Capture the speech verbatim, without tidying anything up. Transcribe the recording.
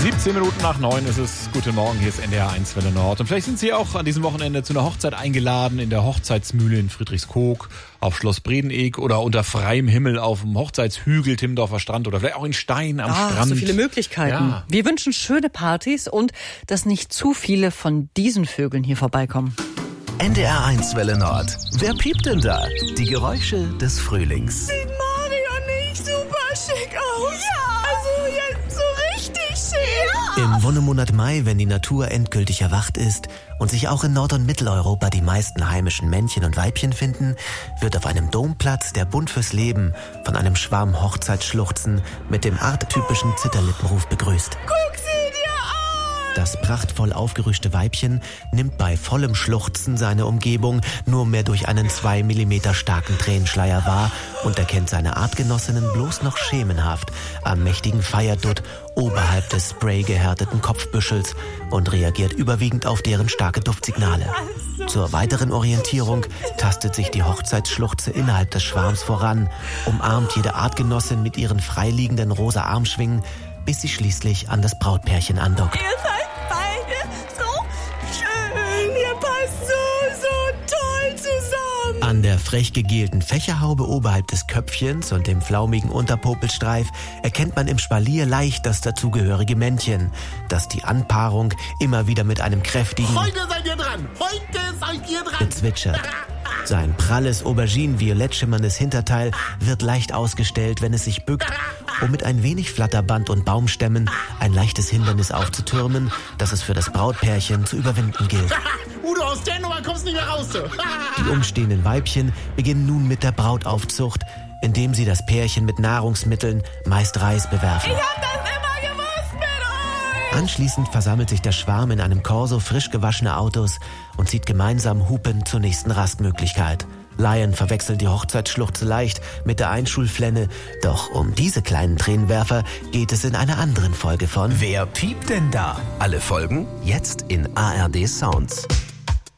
siebzehn Minuten nach neun ist es. Guten Morgen, hier ist N D R eins Welle Nord. Und vielleicht sind Sie auch an diesem Wochenende zu einer Hochzeit eingeladen in der Hochzeitsmühle in Friedrichskoog, auf Schloss Bredeneg oder unter freiem Himmel auf dem Hochzeitshügel Timmendorfer Strand oder vielleicht auch in Stein am ah, Strand. So viele Möglichkeiten. Ja. Wir wünschen schöne Partys und dass nicht zu viele von diesen Vögeln hier vorbeikommen. N D R eins Welle Nord. Wer piept denn da? Die Geräusche des Frühlings. Sieht Mario nicht super schick aus? Ja! Also jetzt so richtig schick! Ja. Im Wonnemonat Mai, wenn die Natur endgültig erwacht ist und sich auch in Nord- und Mitteleuropa die meisten heimischen Männchen und Weibchen finden, wird auf einem Domplatz der Bund fürs Leben von einem Schwarm Hochzeitsschluchzen mit dem arttypischen Zitterlippenruf begrüßt. Guck sie dir an! Das prachtvoll aufgerüschte Weibchen nimmt bei vollem Schluchzen seine Umgebung nur mehr durch einen zwei Millimeter starken Tränenschleier wahr und erkennt seine Artgenossinnen bloß noch schemenhaft am mächtigen Feierdutt oberhalb des spraygehärteten Kopfbüschels und reagiert überwiegend auf deren starke Duftsignale. Zur weiteren Orientierung tastet sich die Hochzeitsschluchze innerhalb des Schwarms voran, umarmt jede Artgenossin mit ihren freiliegenden rosa Armschwingen, bis sie schließlich an das Brautpärchen andockt. Ihr seid beide so schön. Ihr passt so, so toll zusammen. An der frech gegelten Fächerhaube oberhalb des Köpfchens und dem flaumigen Unterpopelstreif erkennt man im Spalier leicht das dazugehörige Männchen, das die Anpaarung immer wieder mit einem kräftigen Heute seid ihr dran! Heute seid ihr dran! bezwitschert. Sein pralles, aubergine-violett schimmerndes Hinterteil wird leicht ausgestellt, wenn es sich bückt, um mit ein wenig Flatterband und Baumstämmen ein leichtes Hindernis aufzutürmen, das es für das Brautpärchen zu überwinden gilt. Udo, aus der Nummer kommst nicht mehr raus. Die umstehenden Weibchen beginnen nun mit der Brautaufzucht, indem sie das Pärchen mit Nahrungsmitteln, meist Reis, bewerfen. Ich hab das immer gewusst mit euch. Anschließend versammelt sich der Schwarm in einem Korso frisch gewaschener Autos und zieht gemeinsam hupend zur nächsten Rastmöglichkeit. Lion verwechselt die Hochzeitsschluchze leicht mit der Einschulflenne, doch um diese kleinen Tränenwerfer geht es in einer anderen Folge von Wer piept denn da? Alle Folgen jetzt in A R D Sounds.